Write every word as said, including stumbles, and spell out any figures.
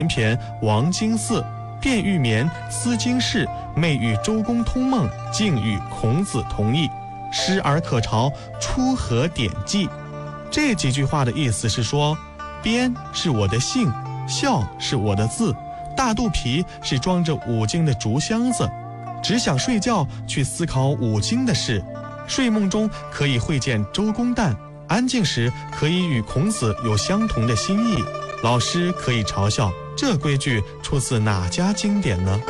骈王经四，便欲眠思经室，寐与周公通梦，竟与孔子同义。师而可朝，出何典记？这几句话的意思是说，鞭是我的姓，孝是我的字，大肚皮是装着五经的竹箱子，只想睡觉去思考五经的事，睡梦中可以会见周公旦，安静时可以与孔子有相同的心意。老师可以嘲笑，这规矩出自哪家经典呢？